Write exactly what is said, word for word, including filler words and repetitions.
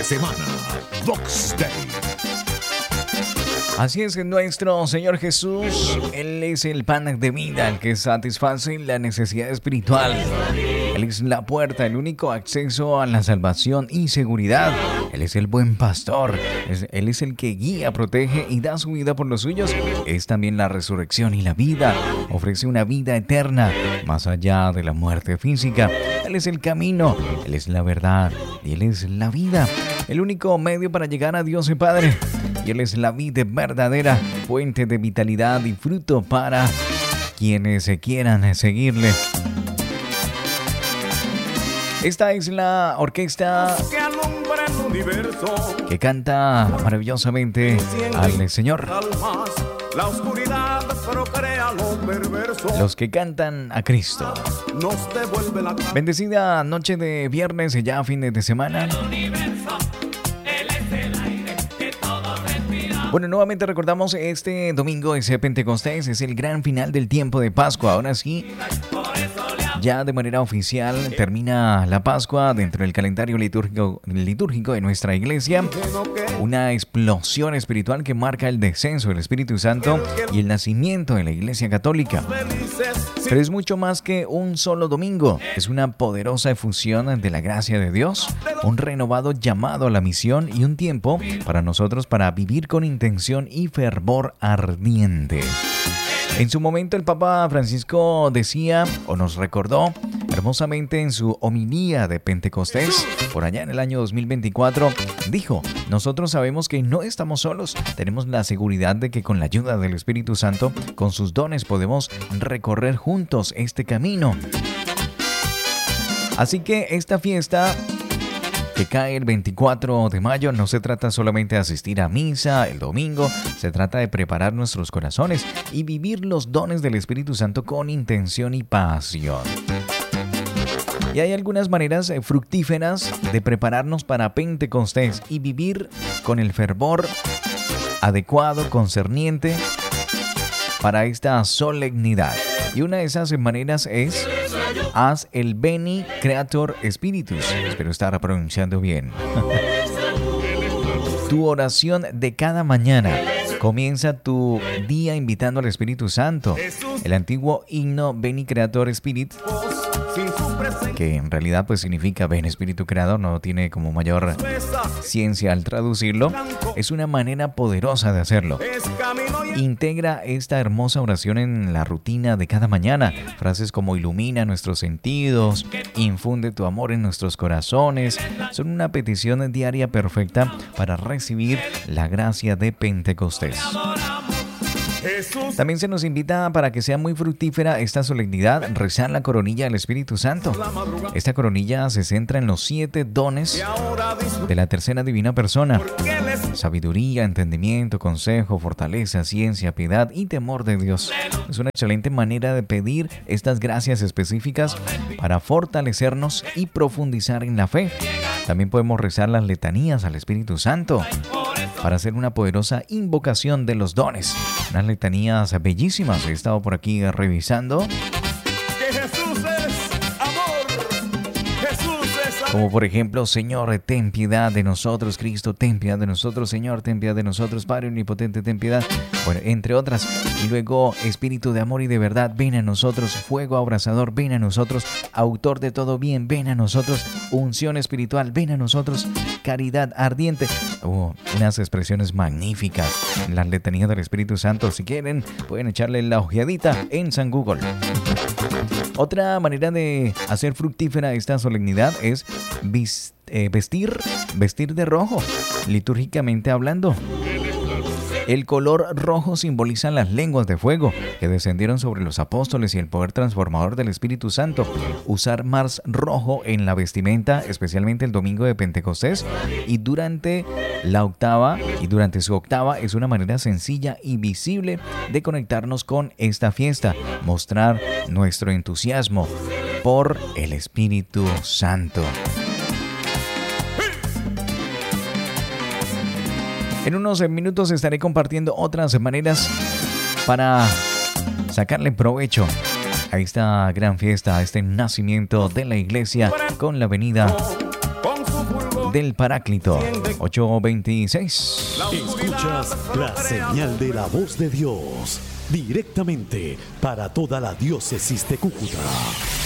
semana, Vox Day. Así es, nuestro Señor Jesús, Él es el pan de vida, el que satisface la necesidad espiritual. Él es la puerta, el único acceso a la salvación y seguridad. Él es el buen pastor. Él es el que guía, protege y da su vida por los suyos. Es también la resurrección y la vida. Ofrece una vida eterna, más allá de la muerte física. Él es el camino, Él es la verdad y Él es la vida. El único medio para llegar a Dios el Padre. Y Él es la vida verdadera, fuente de vitalidad y fruto para quienes se quieran seguirle. Esta es la orquesta que canta maravillosamente al Señor. Los que cantan a Cristo. Bendecida noche de viernes y ya fines de semana. Bueno, nuevamente recordamos, este domingo es Pentecostés, es el gran final del tiempo de Pascua. Ahora sí, ya de manera oficial termina la Pascua dentro del calendario litúrgico, litúrgico de nuestra iglesia. Una explosión espiritual que marca el descenso del Espíritu Santo y el nacimiento de la Iglesia Católica. Pero es mucho más que un solo domingo. Es una poderosa efusión de la gracia de Dios, un renovado llamado a la misión y un tiempo para nosotros para vivir con intención y fervor ardiente. En su momento el Papa Francisco decía o nos recordó hermosamente en su homilía de Pentecostés, por allá en el año dos mil veinticuatro, dijo: nosotros sabemos que no estamos solos, tenemos la seguridad de que con la ayuda del Espíritu Santo, con sus dones podemos recorrer juntos este camino. Así que esta fiesta que cae el veinticuatro de mayo no se trata solamente de asistir a misa el domingo, se trata de preparar nuestros corazones y vivir los dones del Espíritu Santo con intención y pasión. Y hay algunas maneras fructíferas de prepararnos para Pentecostés y vivir con el fervor adecuado, concerniente para esta solemnidad. Y una de esas maneras es: haz el Veni Creator Spiritus. Espero estar pronunciando bien. Tu oración de cada mañana. Comienza tu día invitando al Espíritu Santo. El antiguo himno Veni Creator Spirit, que en realidad pues significa ven Espíritu Creador, no tiene como mayor ciencia al traducirlo, es una manera poderosa de hacerlo. Integra esta hermosa oración en la rutina de cada mañana. Frases como ilumina nuestros sentidos, infunde tu amor en nuestros corazones, son una petición diaria perfecta para recibir la gracia de Pentecostés. También se nos invita, para que sea muy fructífera esta solemnidad, rezar la coronilla del Espíritu Santo. Esta coronilla se centra en los siete dones de la tercera divina persona: sabiduría, entendimiento, consejo, fortaleza, ciencia, piedad y temor de Dios. Es una excelente manera de pedir estas gracias específicas para fortalecernos y profundizar en la fe. También podemos rezar las letanías al Espíritu Santo para hacer una poderosa invocación de los dones. Unas letanías bellísimas. He estado por aquí revisando. Que Jesús es amor. Jesús es amor. Como por ejemplo: Señor, ten piedad de nosotros. Cristo, ten piedad de nosotros. Señor, ten piedad de nosotros. Padre omnipotente, ten piedad. Bueno, entre otras. Y luego: Espíritu de amor y de verdad, ven a nosotros. Fuego abrasador, ven a nosotros. Autor de todo bien, ven a nosotros. Unción espiritual, ven a nosotros. Caridad ardiente. Oh, unas expresiones magníficas en las letanías del Espíritu Santo. Si quieren, pueden echarle la ojeadita en San Google. Otra manera de hacer fructífera esta solemnidad es vestir, vestir de rojo, litúrgicamente hablando. El color rojo simboliza las lenguas de fuego que descendieron sobre los apóstoles y el poder transformador del Espíritu Santo. Usar más rojo en la vestimenta, especialmente el domingo de Pentecostés y durante la octava y durante su octava, es una manera sencilla y visible de conectarnos con esta fiesta, mostrar nuestro entusiasmo por el Espíritu Santo. En unos minutos estaré compartiendo otras maneras para sacarle provecho a esta gran fiesta, a este nacimiento de la iglesia con la venida del Paráclito. ocho veintiséis. Escuchas la señal de la voz de Dios directamente para toda la diócesis de Cúcuta.